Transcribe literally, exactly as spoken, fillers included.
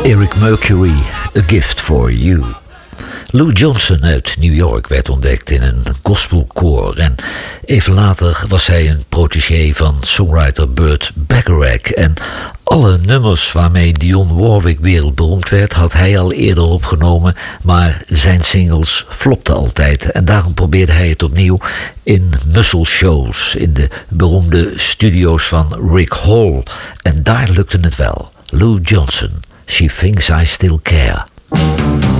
Eric Mercury, A Gift for You. Lou Johnson uit New York werd ontdekt in een gospelkoor en even later was hij een protégé van songwriter Burt Bacharach en alle nummers waarmee Dionne Warwick wereldberoemd werd had hij al eerder opgenomen, maar zijn singles flopten altijd en daarom probeerde hij het opnieuw in muscle shows in de beroemde studio's van Rick Hall en daar lukte het wel. Lou Johnson, She Thinks I Still Care.